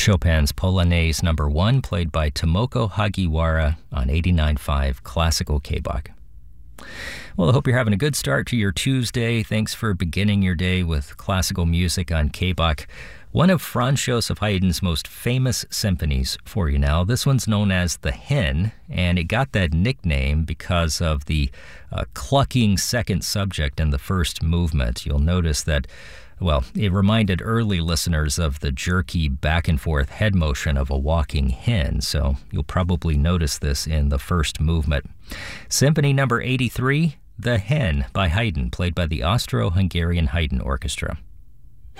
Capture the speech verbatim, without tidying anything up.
Chopin's Polonaise number one, played by Tomoko Hagiwara on eighty-nine point five Classical K-Bach. Well, I hope you're having a good start to your Tuesday. Thanks for beginning your day with classical music on K-Bach. One of Franz Joseph Haydn's most famous symphonies for you now. This one's known as The Hen, and it got that nickname because of the uh, clucking second subject in the first movement. You'll notice that, well, it reminded early listeners of the jerky back and forth head motion of a walking hen, so you'll probably notice this in the first movement. Symphony number eighty-three, The Hen by Haydn, played by the Austro-Hungarian Haydn Orchestra.